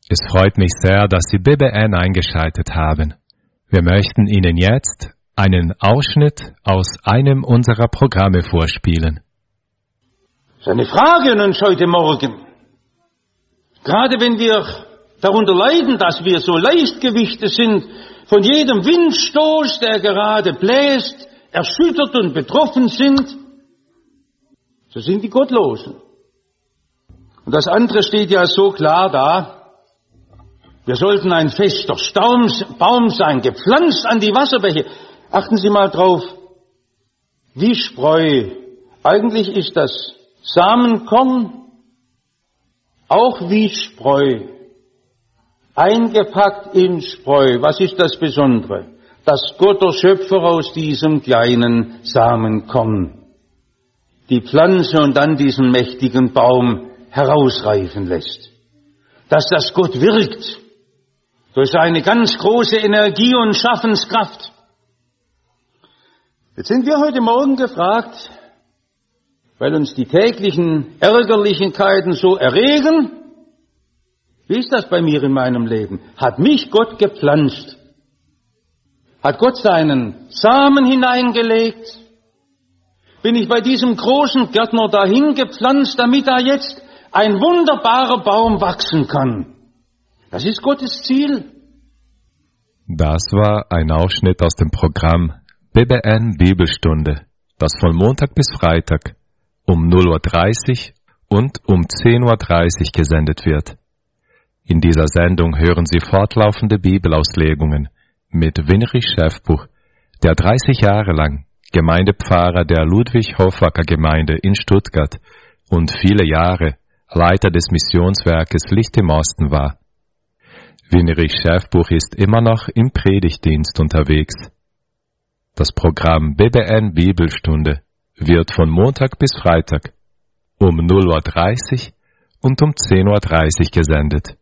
Es freut mich sehr, dass Sie BBN eingeschaltet haben. Wir möchten Ihnen jetzt einen Ausschnitt aus einem unserer Programme vorspielen. Das ist eine Frage an uns heute Morgen. Gerade wenn wir darunter leiden, dass wir so Leichtgewichte sind, von jedem Windstoß, der gerade bläst, erschüttert und betroffen sind, so sind die Gottlosen. Und das andere steht ja so klar da. Wir sollten ein fester Baum sein, gepflanzt an die Wasserbäche. Achten Sie mal drauf, wie Spreu. Eigentlich ist das Samenkorn auch wie Spreu. Eingepackt in Spreu. Was ist das Besondere? Dass Gott, der Schöpfer, aus diesem kleinen Samenkorn die Pflanze und dann diesen mächtigen Baum herausreifen lässt. Dass das Gott wirkt durch seine ganz große Energie und Schaffenskraft. Jetzt sind wir heute Morgen gefragt, weil uns die täglichen Ärgerlichkeiten so erregen. Wie ist das bei mir in meinem Leben? Hat mich Gott gepflanzt? Hat Gott seinen Samen hineingelegt? Bin ich bei diesem großen Gärtner dahin gepflanzt, damit da jetzt ein wunderbarer Baum wachsen kann? Das ist Gottes Ziel. Das war ein Ausschnitt aus dem Programm BBN Bibelstunde, das von Montag bis Freitag um 0:30 Uhr und um 10:30 Uhr gesendet wird. In dieser Sendung hören Sie fortlaufende Bibelauslegungen mit Winrich Schäfbuch, der 30 Jahre lang Gemeindepfarrer der Ludwig-Hofacker-Gemeinde in Stuttgart und viele Jahre Leiter des Missionswerkes Licht im Osten war. Winrich Schäfbuch ist immer noch im Predigtdienst unterwegs. Das Programm BBN Bibelstunde wird von Montag bis Freitag um 0:30 Uhr und um 10:30 Uhr gesendet.